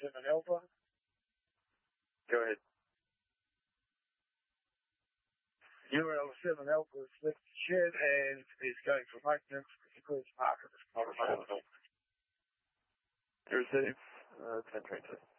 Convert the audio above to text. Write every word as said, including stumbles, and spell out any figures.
seven Alpha. Go ahead. Euro seven Alpha has left the shed and is going for maintenance. Please park at this motor. To receive, uh, ten train